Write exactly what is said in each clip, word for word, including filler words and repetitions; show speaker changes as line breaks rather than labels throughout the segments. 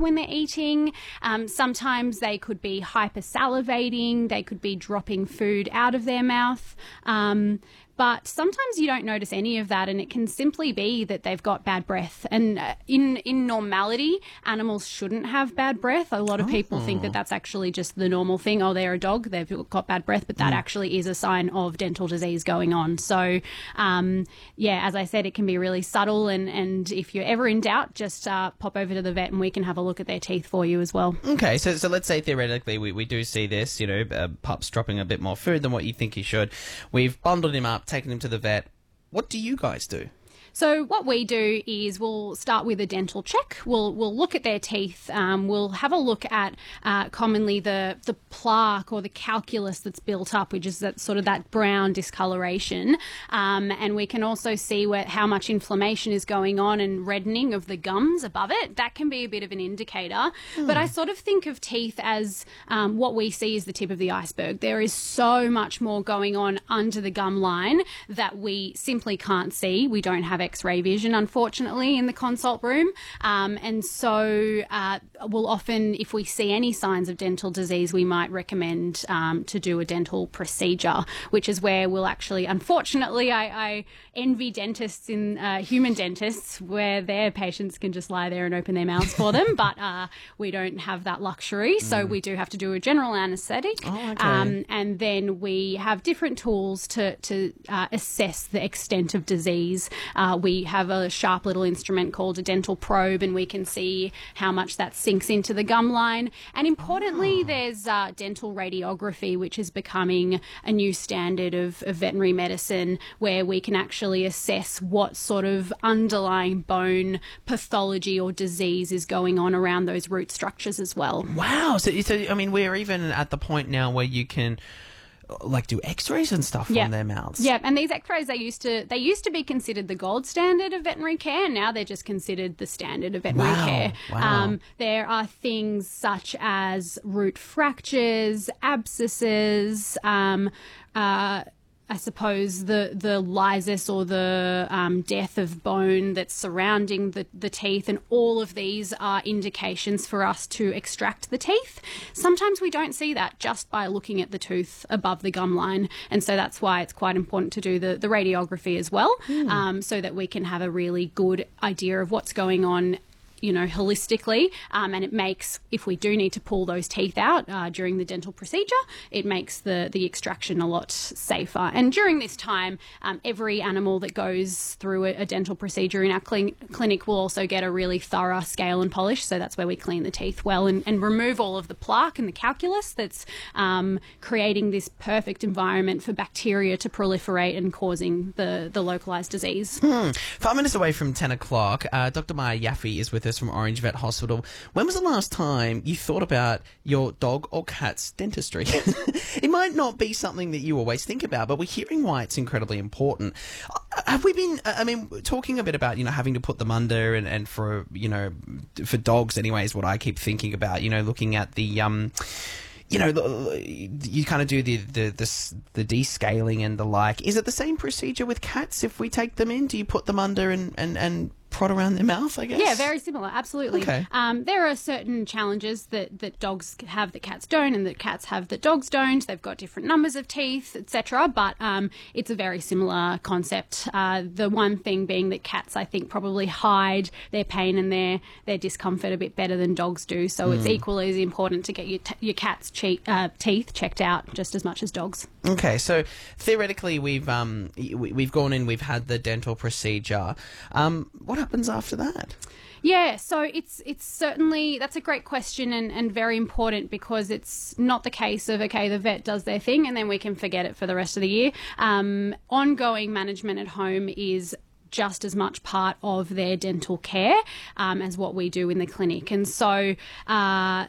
when they're eating. Um, sometimes they could be hypersalivating. They could be dropping food out of their mouth. Um, But sometimes you don't notice any of that, and it can simply be that they've got bad breath. And uh, in in normality, animals shouldn't have bad breath. A lot of people
Oh.
think that that's actually just the normal thing. Oh, they're a dog, they've got bad breath, but that
Mm.
actually is a sign of dental disease going on. So, um, yeah, as I said, it can be really subtle. And, and if you're ever in doubt, just uh, pop over to the vet and we can have a look at their teeth for you as well.
Okay, so so let's say theoretically we, we do see this, you know, uh, pups dropping a bit more food than what you think he should. We've bundled him up, taken him to the vet. What do you guys do?
So what we do is we'll start with a dental check. We'll we'll look at their teeth. Um, we'll have a look at uh, commonly the the plaque or the calculus that's built up, which is that sort of that brown discoloration. Um, and we can also see where how much inflammation is going on and reddening of the gums above it. That can be a bit of an indicator.
Hmm.
But I sort of think of teeth as um, what we see is the tip of the iceberg. There is so much more going on under the gum line that we simply can't see. We don't have X-ray vision, unfortunately, in the consult room. Um, and so uh, we'll often, if we see any signs of dental disease, we might recommend um, to do a dental procedure, which is where we'll actually, unfortunately, I, I envy dentists in uh, human dentists where their patients can just lie there and open their mouths for them, but uh, we don't have that luxury. So
Mm.
we do have to do a general anaesthetic.
Oh, okay.
um, and then we have different tools to, to uh, assess the extent of disease. Uh, we have a sharp little instrument called a dental probe, and we can see how much that sinks into the gum line. And importantly, there's uh, dental radiography, which is becoming a new standard of, of veterinary medicine, where we can actually assess what sort of underlying bone pathology or disease is going on around those root structures as well.
Wow. So, so I mean, we're even at the point now where you can like do X-rays and stuff
Yeah.
on their mouths.
Yeah, and these X-rays they used to they used to be considered the gold standard of veterinary care. Now they're just considered the standard of veterinary
Wow,
care.
wow.
Um, there are things such as root fractures, abscesses. Um, uh, I suppose the the lysis or the um, death of bone that's surrounding the, the teeth, and all of these are indications for us to extract the teeth. Sometimes we don't see that just by looking at the tooth above the gum line, and so that's why it's quite important to do the, the radiography as well,
Hmm.
um, so that we can have a really good idea of what's going on, you know, holistically, um, and it makes, if we do need to pull those teeth out uh, during the dental procedure, it makes the, the extraction a lot safer. And during this time, um, every animal that goes through a, a dental procedure in our clin- clinic will also get a really thorough scale and polish, so that's where we clean the teeth well and, and remove all of the plaque and the calculus that's um, creating this perfect environment for bacteria to proliferate and causing the, the localised disease.
Hmm. Five minutes away from ten o'clock, uh, Doctor Maya Yaffe is with us from Orange Vet Hospital. When was the last time you thought about your dog or cat's dentistry? It might not be something that you always think about, but we're hearing why it's incredibly important. Uh, Have we been, uh, I mean, talking a bit about, you know, having to put them under and, and for, you know, for dogs anyway is what I keep thinking about, you know, looking at the, um, you know, the- you kind of do the, the, the, the descaling and the like. Is it the same procedure with cats if we take them in? Do you put them under and, and, and prod around their mouth, I guess?
Yeah, very similar, absolutely.
Okay.
Um, there are certain challenges that, that dogs have that cats don't, and that cats have that dogs don't. They've got different numbers of teeth, et cetera. But um, it's a very similar concept. Uh, the one thing being that cats, I think, probably hide their pain and their, their discomfort a bit better than dogs do. So it's
Mm.
equally as important to get your, t- your cat's che- uh, teeth checked out just as much as dogs.
Okay, so theoretically, we've um we- we've gone in, we've had the dental procedure. Um, what happens after that?
Yeah, so it's it's certainly, that's a great question and, and very important, because it's not the case of, okay, the vet does their thing and then we can forget it for the rest of the year. Um, ongoing management at home is just as much part of their dental care um, as what we do in the clinic. And so uh,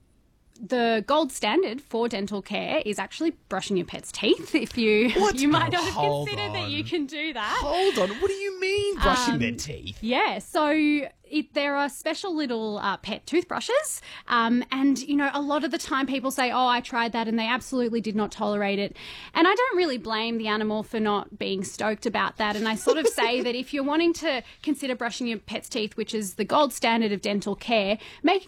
the gold standard for dental care is actually brushing your pet's teeth. If you
What?
you might not
Oh,
have
hold
considered that
on.
you can do that.
Hold on, what do you mean brushing
Um,
their teeth?
Yeah, so it, there are special little uh, pet toothbrushes, um, and you know, a lot of the time people say, "Oh, I tried that, and they absolutely did not tolerate it." And I don't really blame the animal for not being stoked about that. And I sort of say that if you're wanting to consider brushing your pet's teeth, which is the gold standard of dental care, make